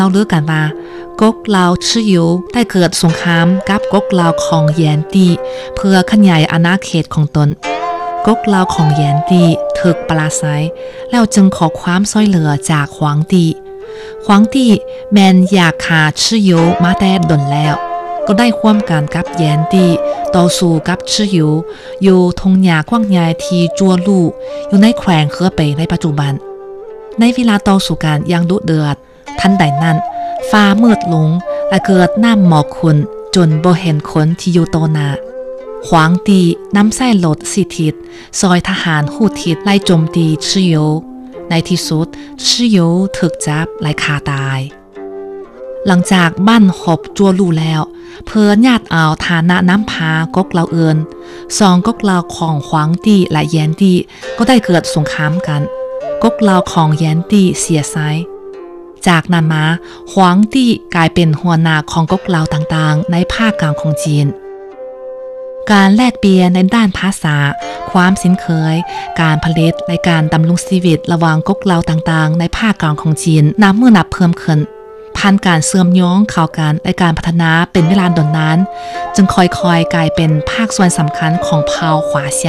เราเลือกกันว่าก๊กลาวชื่อยูได้เกิดสงครามกับก๊กลาวของแยนตีเพื่อขยายอาณาเขตของตนก๊กลาวของแยนตีถูกปราศัยแล้วจึงขอความช่วยเหลือจากหวังตีแมนอยากขาชื่อยูมาแต่ดนแล้วก็ได้ร่วมกันกับแยนตีต่อสู้กับชื่อยูอยู่ทงหญ้ากว้างใหญ่ที่จัวลู่อยู่ในแขวงเครือเปในปัจจุบันในเวลาต่อสู้กันอย่างดุเดือดทันใดนั้นฟ้ามืดลงและเกิดน้ำหมอกขุ่นจนบ่เห็นคนที่อยู่โตนาขวางตีน้ำไส้โหลดสิทิศซอยทหารหูทิศไล่โจมตีชื่อโยในที่สุดชื่อโยถูกจับไล่ฆ่าตายหลังจากบ้านหบจัวลู่แล้วเพื่อญาติเอาฐานะน้ำพากกเหล่าเอินสองก๊กเหล่าของขวางตีและแยนตีก็ได้เกิดสงครามกันก๊กเหล่าของแยนตีเสียไซจากนั้นมาหวางตี้กลายเป็นหัวหน้าของก๊กเหล่าต่างๆในภาคกลางของจีนการแลกเปลี่ยนในด้านภาษาความสินเคยการผลิตและการดำรงชีวิตระหว่างก๊กเหล่าต่างๆในภาคกลางของจีนนับเพิ่มขึ้นผ่านการเสื่อมโยงเข้ากันและการพัฒนาเป็นเวลาดนนานจึงค่อยๆกลายเป็นภาคส่วนสำคัญของเผ่าขวาเซีย